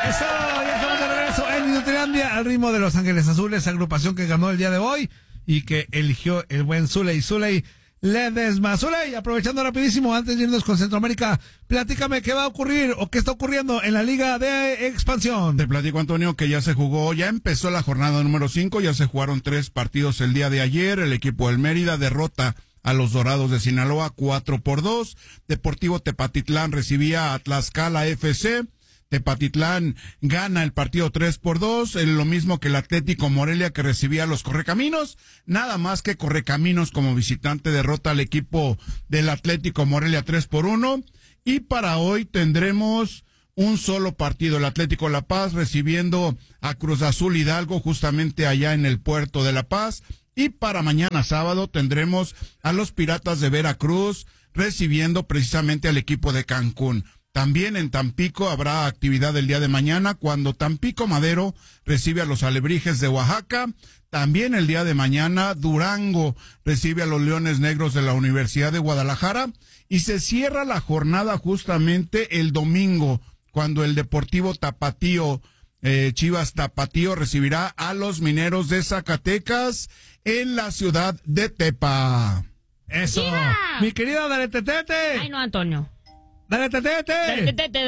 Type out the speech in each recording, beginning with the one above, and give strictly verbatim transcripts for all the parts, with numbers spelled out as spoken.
Eso, ya estamos de regreso en Inutilandia al ritmo de Los Ángeles Azules, agrupación que ganó el día de hoy y que eligió el buen Zuley. Zuley Ledesma. Zuley, aprovechando rapidísimo, antes de irnos con Centroamérica, platícame qué va a ocurrir o qué está ocurriendo en la Liga de Expansión. Te platico, Antonio, que ya se jugó, ya empezó la jornada número cinco, ya se jugaron tres partidos el día de ayer. El equipo del Mérida derrota a los Dorados de Sinaloa cuatro por dos. Deportivo Tepatitlán recibía a Tlaxcala F C. Tepatitlán gana el partido tres por dos, lo mismo que el Atlético Morelia, que recibía a los Correcaminos. Nada más que Correcaminos como visitante derrota al equipo del Atlético Morelia tres por uno. Y para hoy tendremos un solo partido, el Atlético La Paz recibiendo a Cruz Azul Hidalgo justamente allá en el puerto de La Paz. Y para mañana sábado tendremos a los Piratas de Veracruz recibiendo precisamente al equipo de Cancún. También en Tampico habrá actividad el día de mañana cuando Tampico Madero recibe a los Alebrijes de Oaxaca. También el día de mañana Durango recibe a los Leones Negros de la Universidad de Guadalajara. Y se cierra la jornada justamente el domingo cuando el Deportivo Tapatío, eh, Chivas Tapatío recibirá a los Mineros de Zacatecas en la ciudad de Tepa. Eso. Yeah. Mi querida Dale Tetete. Ay, no, Antonio. Dale tetete. Dale tetete,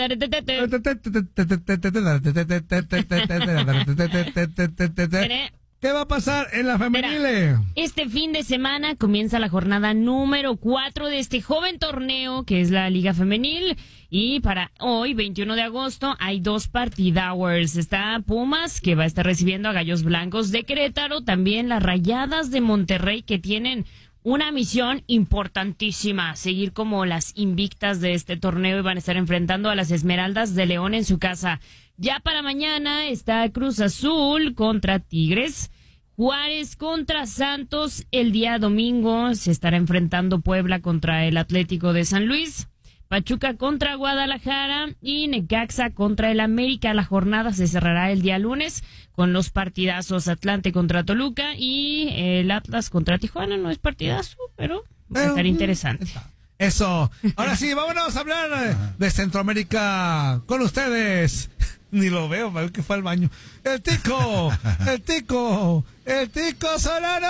dale tetete. ¿Qué va a pasar en la femenil? Mira, este fin de semana comienza la jornada número cuatro de este joven torneo que es la Liga Femenil. Y para hoy, veintiuno de agosto, hay dos partidowers. Está Pumas, que va a estar recibiendo a Gallos Blancos de Querétaro. También las Rayadas de Monterrey, que tienen una misión importantísima, seguir como las invictas de este torneo y van a estar enfrentando a las Esmeraldas de León en su casa. Ya para mañana está Cruz Azul contra Tigres, Juárez contra Santos, el día domingo se estará enfrentando Puebla contra el Atlético de San Luis, Pachuca contra Guadalajara y Necaxa contra el América. La jornada se cerrará el día lunes con los partidazos Atlante contra Toluca y el Atlas contra Tijuana. No es partidazo, pero va a estar interesante. Eso. Ahora sí, vámonos a hablar de Centroamérica con ustedes. Ni lo veo, para ver que fue al baño. El Tico, el Tico, el Tico Solano.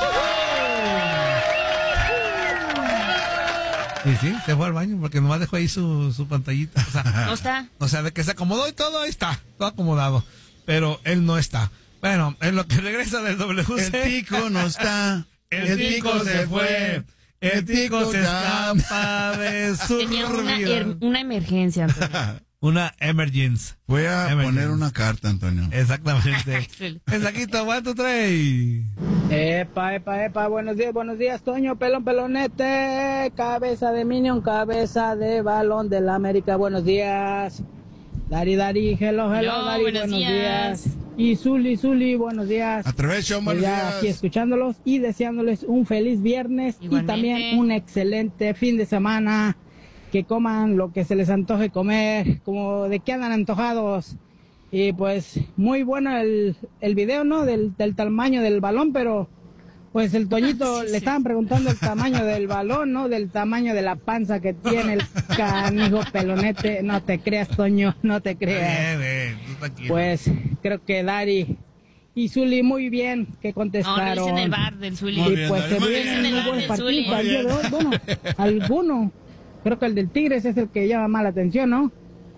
Y sí, se fue al baño porque nomás dejó ahí su, su pantallita. O sea, no está. O sea, de que se acomodó y todo, ahí está, todo acomodado. Pero él no está. Bueno, en lo que regresa del W C. El Tico no está. El, el tico, tico se fue. El Tico se escapa de su Tenía una, er, una emergencia, Antonio. Una emergence. Voy a emergence. poner una carta, Antonio. Exactamente. Mensaquito, one, two, three. Epa, epa, epa, buenos días, buenos días, Toño, pelón, pelonete, cabeza de Minion, cabeza de balón de la América, buenos días. Dari, Dari, hello, hello, hello Dari, buenos, buenos días. días. Y Zuli, Zuli, buenos días. A través de buenos ya días. Aquí escuchándolos y deseándoles un feliz viernes. Igualmente. Y también un excelente fin de semana. Que coman lo que se les antoje comer, como de qué andan antojados. Y pues muy bueno el, el video, ¿no? Del, del tamaño del balón, pero pues el Toñito sí, le estaban sí. preguntando el tamaño del balón, ¿no? Del tamaño de la panza que tiene el canijo pelonete. No te creas, Toño, no te creas. Bien, bien, pues creo que Dari y Zuli muy bien que contestaron. No, no en el bar del Zuli. Y pues se viene un buen partido al día de hoy. Bueno, alguno. Creo que el del Tigres es el que llama más la atención, ¿no?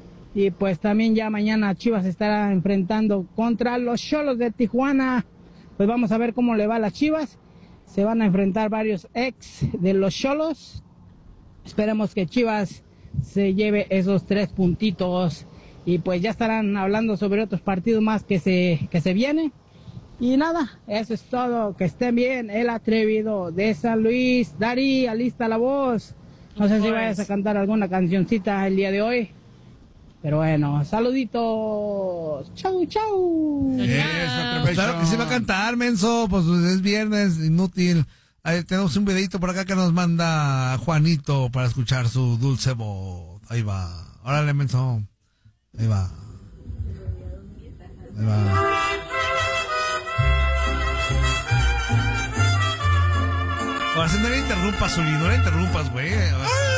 Y pues también ya mañana Chivas estará enfrentando contra los Xolos de Tijuana. Pues vamos a ver cómo le va a las Chivas. Se van a enfrentar varios ex de los Xolos. Esperemos que Chivas se lleve esos tres puntitos. Y pues ya estarán hablando sobre otros partidos más que se, que se vienen. Y nada, eso es todo. Que estén bien. El atrevido de San Luis. Dari, alista la voz. No sé si vayas a cantar alguna cancioncita el día de hoy. Pero bueno, saluditos. Chau, chau. Pues claro que sí va a cantar, menso. Pues es viernes, inútil. Ahí tenemos un videito por acá que nos manda Juanito para escuchar su dulce voz. Ahí va. Órale, menso. Ahí va. Ahí va. Ahora sí, no le interrumpas, Zuli, no le interrumpas, güey.